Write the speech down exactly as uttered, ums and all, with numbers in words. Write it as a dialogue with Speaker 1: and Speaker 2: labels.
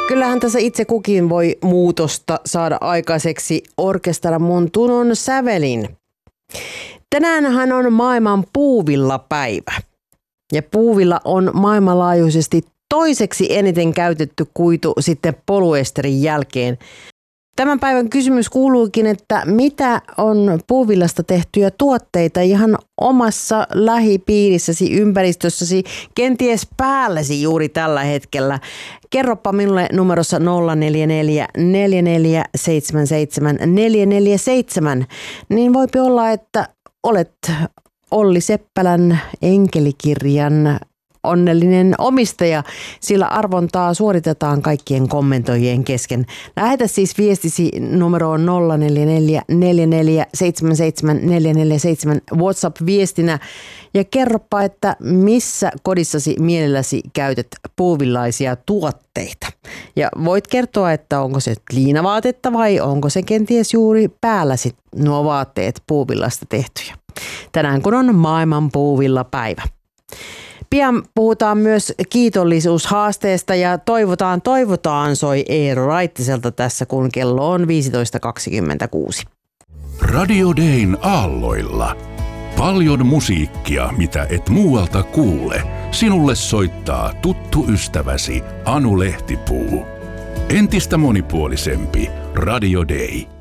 Speaker 1: Kyllähän tässä itse kukin voi muutosta saada aikaiseksi Orkestera Montunon sävelin. Tänäänhän on maailman puuvillapäivä. Ja puuvilla on maailmanlaajuisesti toiseksi eniten käytetty kuitu sitten polyesterin jälkeen. Tämän päivän kysymys kuuluukin, että mitä on puuvillasta tehtyjä tuotteita ihan omassa lähipiirissäsi, ympäristössäsi, kenties päälläsi juuri tällä hetkellä. Kerropa minulle numerossa nolla neljä neljä neljä neljä seitsemän seitsemän neljä neljä seitsemän. Niin voipi olla, että olet Olli Seppälän enkelikirjan onnellinen omistaja, sillä arvontaa suoritetaan kaikkien kommentoijien kesken. Lähetä siis viestisi numeroon nolla neljä neljä neljä neljä seitsemän seitsemän neljä neljä seitsemän WhatsApp-viestinä ja kerropa, että missä kodissasi mielelläsi käytät puuvillaisia tuotteita. Ja voit kertoa, että onko se liinavaatetta vai onko se kenties juuri päälläsi nuo vaatteet puuvillasta tehtyjä. Tänään kun on maailman puuvillapäivä. Pian puhutaan myös kiitollisuushaasteesta ja toivotaan, toivotaan soi Eero Raittiselta tässä, kun kello on viisitoista kaksikymmentäkuusi.
Speaker 2: Radio Dayn aalloilla. Paljon musiikkia, mitä et muualta kuule. Sinulle soittaa tuttu ystäväsi Anu Lehtipuu. Entistä monipuolisempi Radio Day.